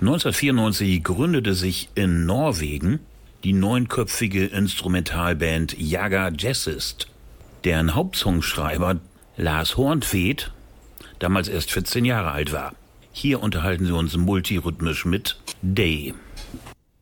1994 gründete sich in Norwegen die 9-köpfige Instrumentalband Jaga Jazzist, deren Hauptsongschreiber Lars Hornfeeth damals erst 14 Jahre alt war. Hier unterhalten sie uns multirhythmisch mit Day.